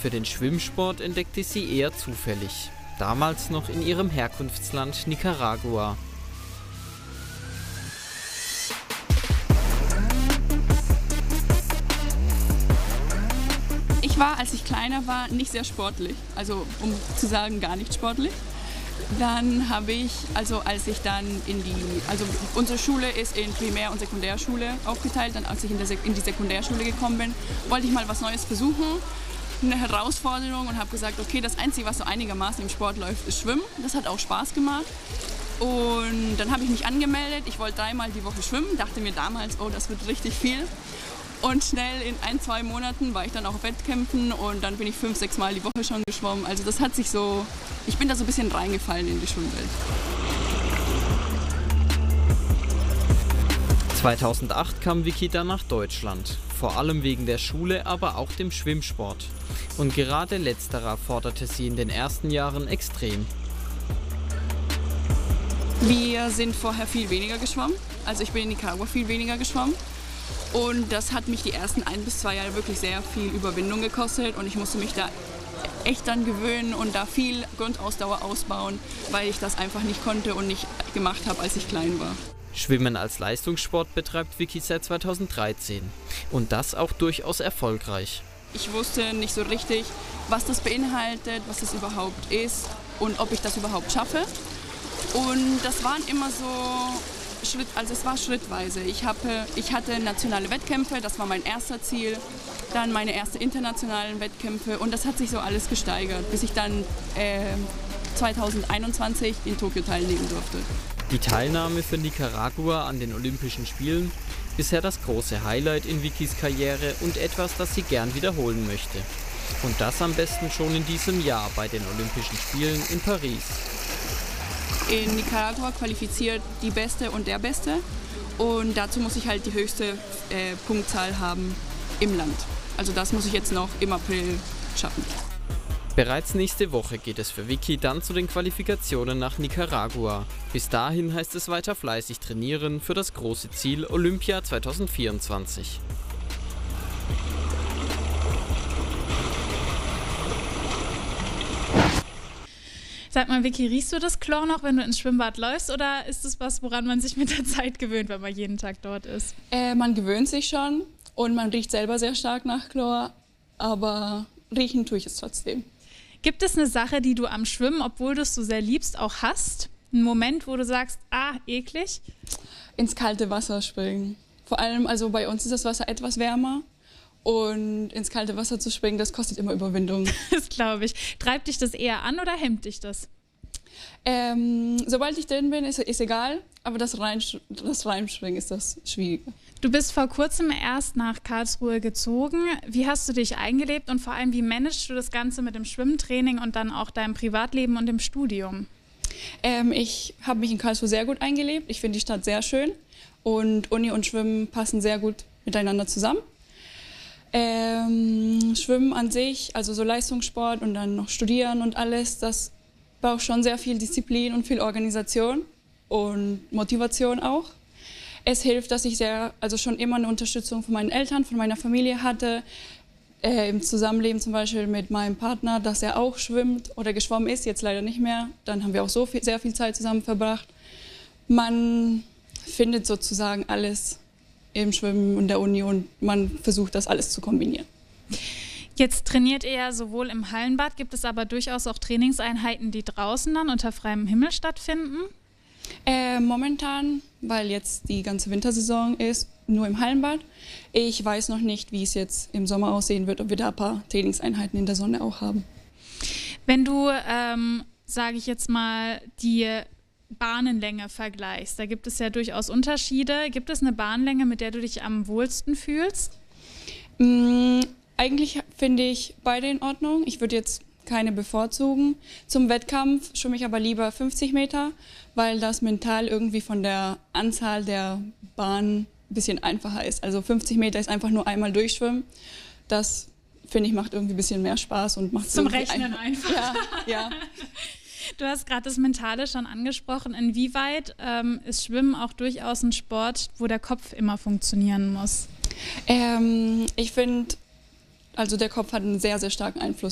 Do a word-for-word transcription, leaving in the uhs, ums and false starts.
Für den Schwimmsport entdeckte sie eher zufällig, damals noch in ihrem Herkunftsland Nicaragua. Ich war, als ich kleiner war, nicht sehr sportlich, also um zu sagen, gar nicht sportlich. Dann habe ich, also als ich dann in die, also unsere Schule ist in Primär- und Sekundärschule aufgeteilt, dann als ich in, der Sek in die Sekundärschule gekommen bin, wollte ich mal was Neues versuchen, eine Herausforderung und habe gesagt, okay, das Einzige, was so einigermaßen im Sport läuft, ist Schwimmen. Das hat auch Spaß gemacht. Und dann habe ich mich angemeldet, ich wollte dreimal die Woche schwimmen, dachte mir damals, oh, das wird richtig viel. Und schnell in ein, zwei Monaten war ich dann auch auf Wettkämpfen und dann bin ich fünf, sechs Mal die Woche schon geschwommen. Also das hat sich so, ich bin da so ein bisschen reingefallen in die Schwimmwelt. zweitausendacht kam Vicky dann nach Deutschland, vor allem wegen der Schule, aber auch dem Schwimmsport. Und gerade letzterer forderte sie in den ersten Jahren extrem. Wir sind vorher viel weniger geschwommen, also ich bin in Nicaragua viel weniger geschwommen. Und das hat mich die ersten ein bis zwei Jahre wirklich sehr viel Überwindung gekostet und ich musste mich da echt dann gewöhnen und da viel Grundausdauer ausbauen, weil ich das einfach nicht konnte und nicht gemacht habe, als ich klein war. Schwimmen als Leistungssport betreibt Vicky seit zweitausenddreizehn und das auch durchaus erfolgreich. Ich wusste nicht so richtig, was das beinhaltet, was das überhaupt ist und ob ich das überhaupt schaffe. Und das waren immer so Schritt, also es war schrittweise. Ich, habe, ich hatte nationale Wettkämpfe, das war mein erster Ziel, dann meine ersten internationalen Wettkämpfe und das hat sich so alles gesteigert, bis ich dann äh, zweitausendeinundzwanzig in Tokio teilnehmen durfte. Die Teilnahme für Nicaragua an den Olympischen Spielen, bisher das große Highlight in Vickys Karriere und etwas, das sie gern wiederholen möchte. Und das am besten schon in diesem Jahr bei den Olympischen Spielen in Paris. In Nicaragua qualifiziert die Beste und der Beste und dazu muss ich halt die höchste äh, Punktzahl haben im Land. Also das muss ich jetzt noch im April schaffen. Bereits nächste Woche geht es für Vicky dann zu den Qualifikationen nach Nicaragua. Bis dahin heißt es weiter fleißig trainieren für das große Ziel Olympia zweitausendvierundzwanzig. Sag mal, Vicky, riechst du das Chlor noch, wenn du ins Schwimmbad läufst, oder ist es was, woran man sich mit der Zeit gewöhnt, wenn man jeden Tag dort ist? Äh, man gewöhnt sich schon und man riecht selber sehr stark nach Chlor, aber riechen tue ich es trotzdem. Gibt es eine Sache, die du am Schwimmen, obwohl du es so sehr liebst, auch hast? Einen Moment, wo du sagst, ah, eklig? Ins kalte Wasser springen. Vor allem, also bei uns ist das Wasser etwas wärmer. Und ins kalte Wasser zu springen, das kostet immer Überwindung. Das glaube ich. Treibt dich das eher an oder hemmt dich das? Ähm, sobald ich drin bin, ist, ist egal, aber das, Reinsch das Reinspringen ist das Schwierige. Du bist vor kurzem erst nach Karlsruhe gezogen. Wie hast du dich eingelebt und vor allem, wie managst du das Ganze mit dem Schwimmtraining und dann auch deinem Privatleben und dem Studium? Ähm, ich habe mich in Karlsruhe sehr gut eingelebt. Ich finde die Stadt sehr schön und Uni und Schwimmen passen sehr gut miteinander zusammen. Ähm, Schwimmen an sich, also so Leistungssport und dann noch studieren und alles, das braucht schon sehr viel Disziplin und viel Organisation und Motivation auch. Es hilft, dass ich sehr, also schon immer eine Unterstützung von meinen Eltern, von meiner Familie hatte, äh, im Zusammenleben zum Beispiel mit meinem Partner, dass er auch schwimmt oder geschwommen ist, jetzt leider nicht mehr. Dann haben wir auch so viel, sehr viel Zeit zusammen verbracht. Man findet sozusagen alles im Schwimmen und der Uni und man versucht, das alles zu kombinieren. Jetzt trainiert ihr ja sowohl im Hallenbad, gibt es aber durchaus auch Trainingseinheiten, die draußen dann unter freiem Himmel stattfinden? Äh, momentan, weil jetzt die ganze Wintersaison ist, nur im Hallenbad. Ich weiß noch nicht, wie es jetzt im Sommer aussehen wird, ob wir da ein paar Trainingseinheiten in der Sonne auch haben. Wenn du, ähm, sage ich jetzt mal, die Bahnenlänge vergleichst, da gibt es ja durchaus Unterschiede. Gibt es eine Bahnlänge, mit der du dich am wohlsten fühlst? Mm, eigentlich finde ich beide in Ordnung. Ich würde jetzt keine bevorzugen. Zum Wettkampf schwimme ich aber lieber fünfzig Meter, weil das mental irgendwie von der Anzahl der Bahnen ein bisschen einfacher ist. Also fünfzig Meter ist einfach nur einmal durchschwimmen. Das, finde ich, macht irgendwie ein bisschen mehr Spaß und macht zum Rechnen einfach. Ja, ja. Du hast gerade das Mentale schon angesprochen. Inwieweit ähm, ist Schwimmen auch durchaus ein Sport, wo der Kopf immer funktionieren muss? Ähm, ich finde, also der Kopf hat einen sehr, sehr starken Einfluss